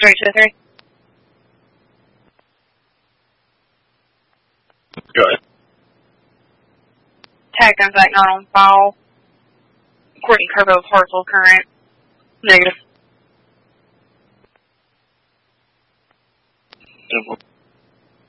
323. Go ahead. Tag contact not on file. Courtney Kerbo, partial current. Negative.